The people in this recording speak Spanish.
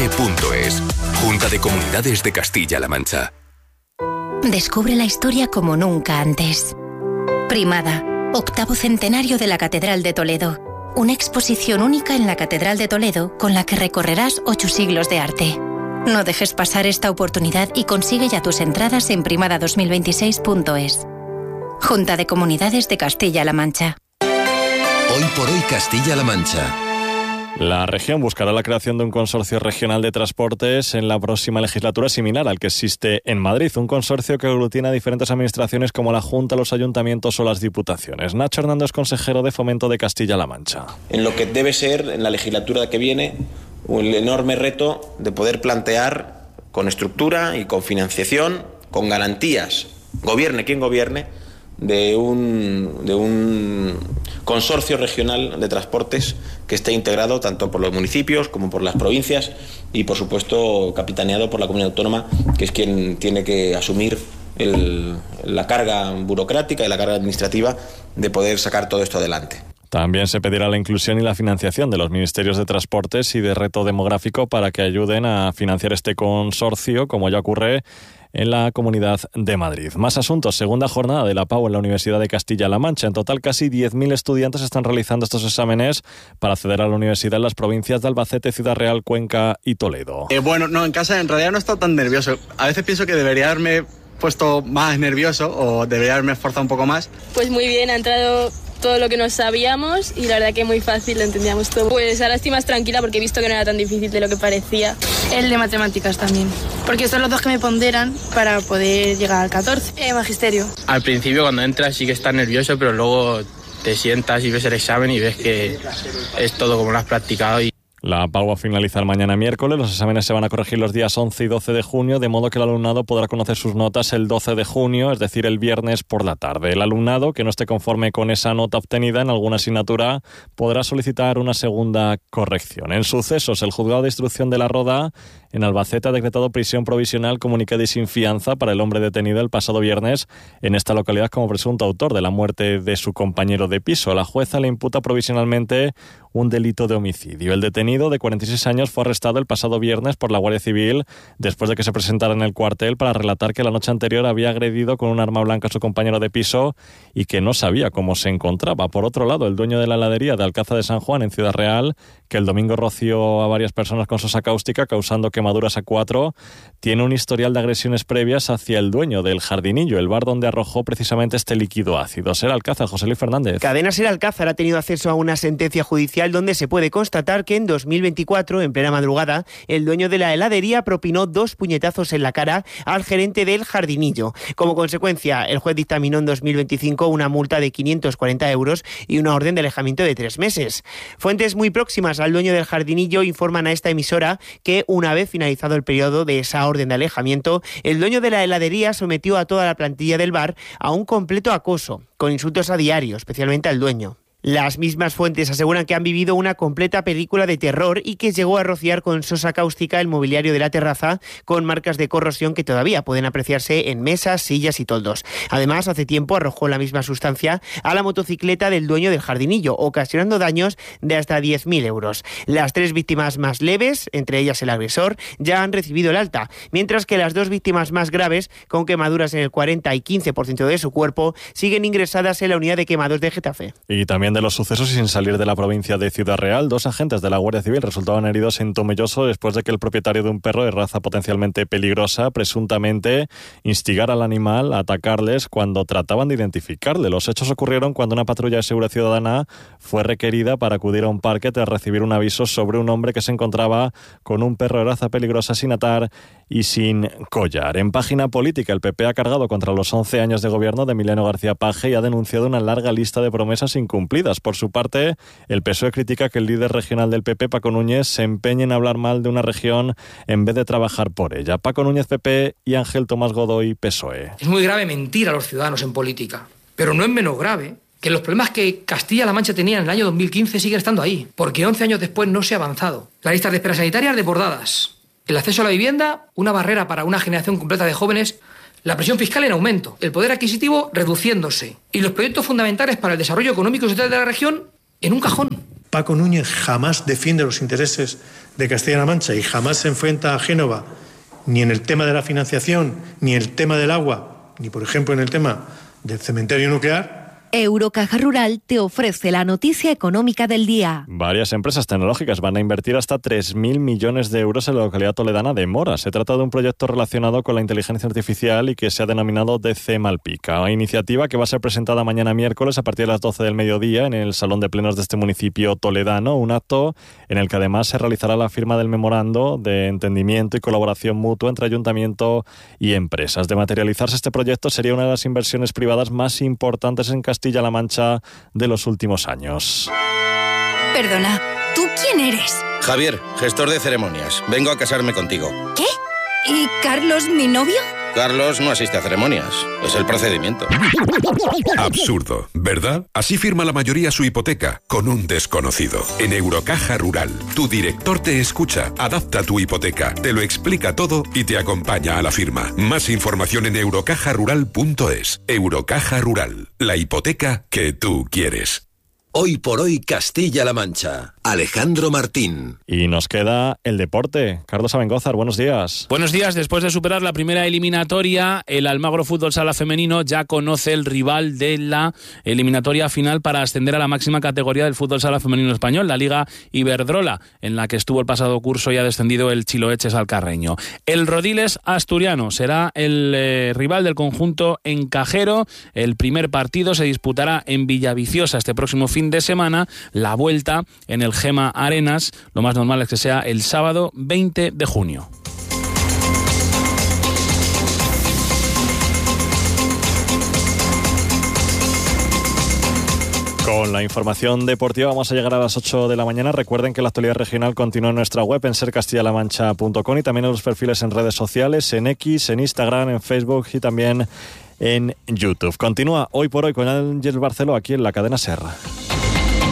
jdn.es. Junta de Comunidades de Castilla-La Mancha. Descubre la historia como nunca antes. Primada, 8º centenario de la Catedral de Toledo. Una exposición única en la Catedral de Toledo con la que recorrerás 8 siglos de arte. No dejes pasar esta oportunidad y consigue ya tus entradas en primada2026.es. Junta de Comunidades de Castilla-La Mancha. Hoy por hoy Castilla-La Mancha. La región buscará la creación de un consorcio regional de transportes en la próxima legislatura similar al que existe en Madrid, un consorcio que aglutina diferentes administraciones como la Junta, los ayuntamientos o las diputaciones. Nacho Hernández, consejero de Fomento de Castilla-La Mancha. En lo que debe ser, en la legislatura que viene, un enorme reto de poder plantear con estructura y con financiación, con garantías, gobierne quien gobierne, de un consorcio regional de transportes que esté integrado tanto por los municipios como por las provincias y, por supuesto, capitaneado por la comunidad autónoma, que es quien tiene que asumir la carga burocrática y la carga administrativa de poder sacar todo esto adelante. También se pedirá la inclusión y la financiación de los ministerios de Transportes y de Reto Demográfico para que ayuden a financiar este consorcio, como ya ocurre en la Comunidad de Madrid. Más asuntos. Segunda jornada de la PAU en la Universidad de Castilla-La Mancha. En total, casi 10.000 estudiantes están realizando estos exámenes para acceder a la universidad en las provincias de Albacete, Ciudad Real, Cuenca y Toledo. En casa en realidad no he estado tan nervioso. A veces pienso que debería haberme puesto más nervioso o debería haberme esforzado un poco más. Pues muy bien, ha entrado todo lo que no sabíamos y la verdad que muy fácil, lo entendíamos todo. Pues ahora estoy más tranquila porque he visto que no era tan difícil de lo que parecía. El de matemáticas también, porque son los dos que me ponderan para poder llegar al 14. Magisterio. Al principio cuando entras sí que estás nervioso, pero luego te sientas y ves el examen y ves que es todo como lo has practicado. La PAU va a finalizar mañana miércoles. Los exámenes se van a corregir los días 11 y 12 de junio, de modo que el alumnado podrá conocer sus notas el 12 de junio, es decir, el viernes por la tarde. El alumnado que no esté conforme con esa nota obtenida en alguna asignatura podrá solicitar una segunda corrección. En sucesos, el Juzgado de Instrucción de La Roda en Albacete ha decretado prisión provisional comunicada y sin fianza para el hombre detenido el pasado viernes en esta localidad como presunto autor de la muerte de su compañero de piso. La jueza le imputa provisionalmente un delito de homicidio. El detenido, de 46 años, fue arrestado el pasado viernes por la Guardia Civil después de que se presentara en el cuartel para relatar que la noche anterior había agredido con un arma blanca a su compañero de piso y que no sabía cómo se encontraba. Por otro lado, el dueño de la heladería de Alcázar de San Juan, en Ciudad Real, que el domingo roció a varias personas con sosa cáustica, causando quemaduras a 4, tiene un historial de agresiones previas hacia el dueño del Jardinillo, el bar donde arrojó precisamente este líquido ácido. Ser Alcázar, José Luis Fernández. Cadena Ser Alcázar ha tenido acceso a una sentencia judicial donde se puede constatar que en 2024, en plena madrugada, el dueño de la heladería propinó 2 puñetazos en la cara al gerente del Jardinillo. Como consecuencia, el juez dictaminó en 2025 una multa de 540 euros y una orden de alejamiento de 3 meses. Fuentes muy próximas al dueño del Jardinillo informan a esta emisora que, una vez finalizado el periodo de esa orden de alejamiento, el dueño de la heladería sometió a toda la plantilla del bar a un completo acoso, con insultos a diario, especialmente al dueño. Las mismas fuentes aseguran que han vivido una completa película de terror y que llegó a rociar con sosa cáustica el mobiliario de la terraza con marcas de corrosión que todavía pueden apreciarse en mesas, sillas y toldos. Además, hace tiempo arrojó la misma sustancia a la motocicleta del dueño del Jardinillo, ocasionando daños de hasta 10.000 euros. Las 3 víctimas más leves, entre ellas el agresor, ya han recibido el alta, mientras que las 2 víctimas más graves, con quemaduras en el 40 y 15% de su cuerpo, siguen ingresadas en la unidad de quemados de Getafe. Y también de los sucesos y sin salir de la provincia de Ciudad Real, 2 agentes de la Guardia Civil resultaban heridos en Tomelloso después de que el propietario de un perro de raza potencialmente peligrosa presuntamente instigara al animal a atacarles cuando trataban de identificarle. Los hechos ocurrieron cuando una patrulla de seguridad ciudadana fue requerida para acudir a un parque tras recibir un aviso sobre un hombre que se encontraba con un perro de raza peligrosa sin atar y sin collar. En página política, el PP ha cargado contra los 11 años de gobierno de Emiliano García Paje y ha denunciado una larga lista de promesas incumplidas. Por su parte, el PSOE critica que el líder regional del PP, Paco Núñez, se empeñe en hablar mal de una región en vez de trabajar por ella. Paco Núñez, PP, y Ángel Tomás Godoy, PSOE. Es muy grave mentir a los ciudadanos en política, pero no es menos grave que los problemas que Castilla-La Mancha tenía en el año 2015 siguen estando ahí, porque 11 años después no se ha avanzado. Las listas de espera sanitarias desbordadas, el acceso a la vivienda, una barrera para una generación completa de jóvenes, la presión fiscal en aumento, el poder adquisitivo reduciéndose y los proyectos fundamentales para el desarrollo económico y social de la región en un cajón. Paco Núñez jamás defiende los intereses de Castilla-La Mancha y jamás se enfrenta a Génova ni en el tema de la financiación, ni en el tema del agua, ni por ejemplo en el tema del cementerio nuclear. Eurocaja Rural te ofrece la noticia económica del día. Varias empresas tecnológicas van a invertir hasta 3.000 millones de euros en la localidad toledana de Mora. Se trata de un proyecto relacionado con la inteligencia artificial y que se ha denominado DC Malpica. Una iniciativa que va a ser presentada mañana miércoles a partir de las 12 del mediodía en el Salón de Plenos de este municipio toledano. Un acto en el que además se realizará la firma del memorando de entendimiento y colaboración mutua entre ayuntamiento y empresas. De materializarse este proyecto, sería una de las inversiones privadas más importantes en Castilla-La Mancha de los últimos años. Perdona, ¿tú quién eres? Javier, gestor de ceremonias. Vengo a casarme contigo. ¿Qué? ¿Y Carlos, mi novio? Carlos no asiste a ceremonias. Es el procedimiento. Absurdo, ¿verdad? Así firma la mayoría su hipoteca, con un desconocido. En Eurocaja Rural, tu director te escucha, adapta tu hipoteca, te lo explica todo y te acompaña a la firma. Más información en eurocajarural.es. Eurocaja Rural, la hipoteca que tú quieres. Hoy por hoy Castilla-La Mancha. Alejandro Martín. Y nos queda el deporte. Carlos Abengózar, buenos días. Buenos días. Después de superar la primera eliminatoria, el Almagro Fútbol Sala femenino ya conoce el rival de la eliminatoria final para ascender a la máxima categoría del fútbol sala femenino español, la Liga Iberdrola, en la que estuvo el pasado curso y ha descendido el Chiloeches alcarreño. El Rodiles asturiano será el rival del conjunto encajero. El primer partido se disputará en Villaviciosa este próximo fin de semana. La vuelta en el Gema Arenas, lo más normal es que sea el sábado 20 de junio. Con la información deportiva vamos a llegar a las 8 de la mañana. Recuerden que la actualidad regional continúa en nuestra web en sercastillalamancha.com y también en los perfiles en redes sociales, en X, en Instagram, en Facebook y también en YouTube. Continúa Hoy por Hoy con Ángel Barceló aquí en la cadena SER.